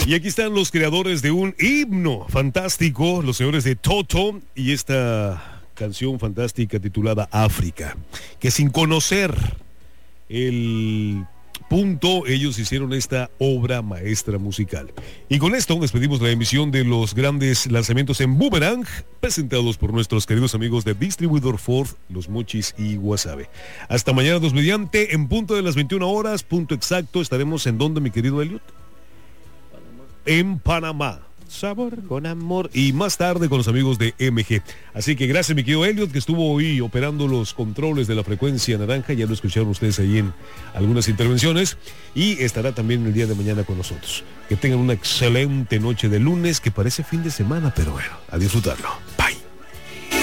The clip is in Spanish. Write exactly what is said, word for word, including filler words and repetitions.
Y aquí están los creadores de un himno fantástico, los señores de Toto, y esta canción fantástica titulada África, que sin conocer el punto, ellos hicieron esta obra maestra musical. Y con esto despedimos la emisión de los grandes lanzamientos en Boomerang, presentados por nuestros queridos amigos de Distribuidor Ford, Los Mochis y Guasave. Hasta mañana, dos mediante, en punto de las veintiuna horas, punto exacto, estaremos en donde, mi querido Elliot? En Panamá. Sabor con amor. Y más tarde con los amigos de M G. Así que gracias, mi querido Elliot, que estuvo hoy operando los controles de la frecuencia naranja. Ya lo escucharon ustedes ahí en algunas intervenciones. Y estará también el día de mañana con nosotros. Que tengan una excelente noche de lunes, que parece fin de semana, pero bueno, a disfrutarlo.